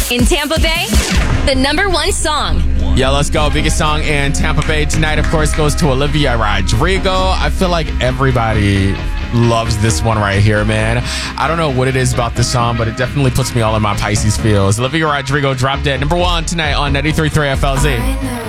In Tampa Bay, the #1 song. Yeah, let's go. Biggest song in Tampa Bay tonight, of course, goes to Olivia Rodrigo. I feel like everybody loves this one right here, man. I don't know what it is about this song, but it definitely puts me all in my Pisces feels. Olivia Rodrigo, Drop Dead, #1 tonight on 93.3 FLZ.